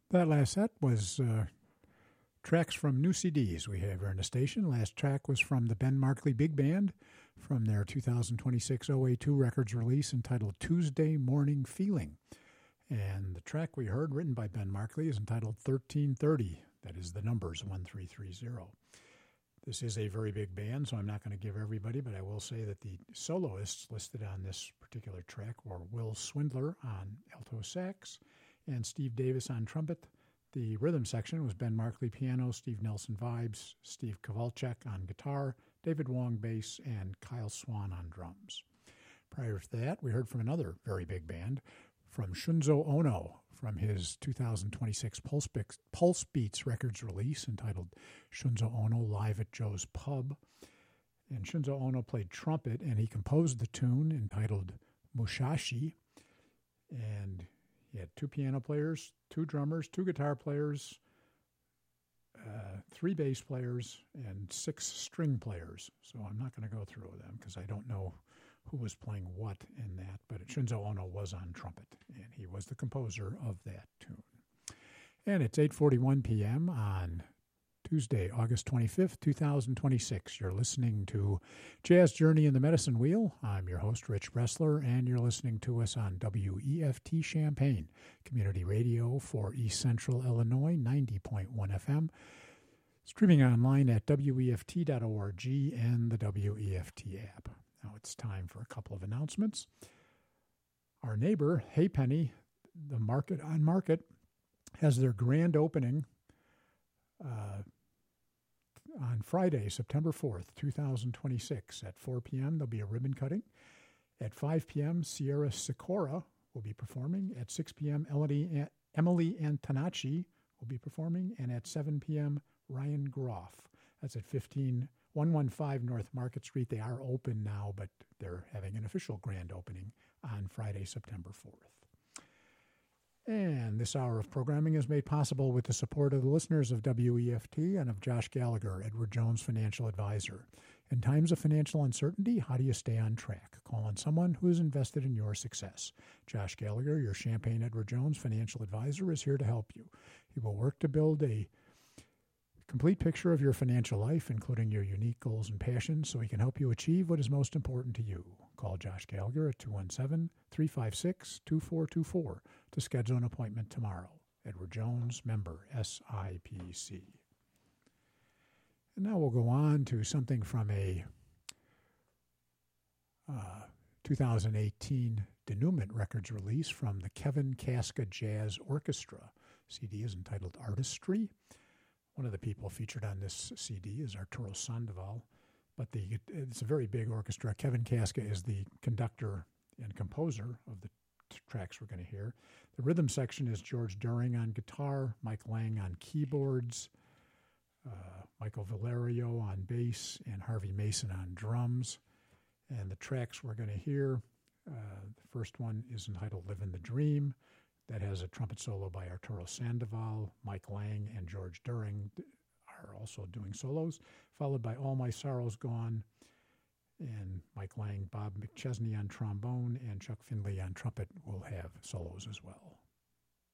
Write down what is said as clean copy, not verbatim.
That last set was tracks from new CDs we have here in the station. Last track was from the Ben Markley Big Band from their 2026 OA2 Records release entitled Tuesday Morning Feeling. And the track we heard, written by Ben Markley, is entitled 1330. That is the numbers 1330. This is a very big band, so I'm not going to give everybody, but I will say that the soloists listed on this particular track were Will Swindler on alto sax and Steve Davis on trumpet. The rhythm section was Ben Markley piano, Steve Nelson vibes, Steve Kowalczyk on guitar, David Wong bass, and Kyle Swan on drums. Prior to that, we heard from another very big band, from Shunzo Ono, from his 2026 Pulse Beats Records release entitled Shunzo Ono Live at Joe's Pub. And Shunzo Ono played trumpet, and he composed the tune entitled Mushashi. And he had 2 piano players, 2 drummers, 2 guitar players, 3 bass players, and 6 string players. So I'm not going to go through them because I don't know who was playing what in that, but Shunzo Ono was on trumpet, and he was the composer of that tune. And it's 8:41 p.m. on Tuesday, August 25th, 2026. You're listening to Jazz Journey in the Medicine Wheel. I'm your host, Rich Bressler, and you're listening to us on WEFT Champaign, community radio for East Central Illinois, 90.1 FM, streaming online at WEFT.org and the WEFT app. Now it's time for a couple of announcements. Our neighbor, Haypenny, the Market on Market, has their grand opening on Friday, September 4th, 2026. At 4 p.m., there'll be a ribbon cutting. At 5 p.m., Sierra Sikora will be performing. At 6 p.m., Emily Antonacci will be performing. And at 7 p.m., Ryan Groff. That's at 115 North Market Street. They are open now, but they're having an official grand opening on Friday, September 4th. And this hour of programming is made possible with the support of the listeners of WEFT and of Josh Gallagher, Edward Jones Financial Advisor. In times of financial uncertainty, how do you stay on track? Call on someone who is invested in your success. Josh Gallagher, your Champaign Edward Jones Financial Advisor, is here to help you. He will work to build a complete picture of your financial life, including your unique goals and passions, so he can help you achieve what is most important to you. Call Josh Gallagher at 217-356-2424 to schedule an appointment tomorrow. Edward Jones, member SIPC. And now we'll go on to something from a 2018 Denouement Records release from the Kevin Casca Jazz Orchestra. CD is entitled Artistry. One of the people featured on this CD is Arturo Sandoval, but it's a very big orchestra. Kevin Casca is the conductor and composer of the tracks we're going to hear. The rhythm section is George During on guitar, Mike Lang on keyboards, Michael Valerio on bass, and Harvey Mason on drums. And the tracks we're going to hear, the first one is entitled Livin' the Dream. That has a trumpet solo by Arturo Sandoval. Mike Lang and George During are also doing solos, followed by All My Sorrows Gone, and Mike Lang, Bob McChesney on trombone, and Chuck Finley on trumpet will have solos as well.